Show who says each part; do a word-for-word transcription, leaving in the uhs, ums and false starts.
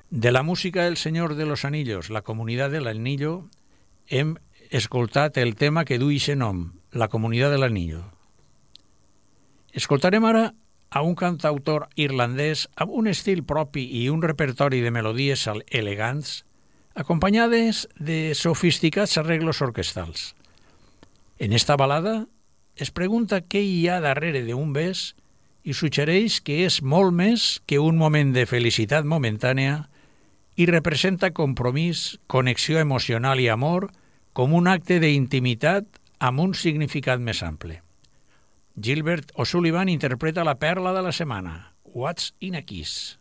Speaker 1: De la música El Señor de los Anillos, la Comunitat de l'Anillo, hem escoltat el tema que du ixe nom, la Comunitat de l'Anillo. Escoltarem ara a un cantautor irlandès amb un estil propi i un repertori de melodies elegants, acompanyades de sofisticats arreglos orquestals. En esta balada es pregunta què hi ha darrere d'un bes i suggereix que és molt més que un moment de felicitat momentània i representa compromís, connexió emocional i amor com un acte d'intimitat amb un significat més ample. Gilbert O'Sullivan interpreta la perla de la setmana, What's in a Kiss?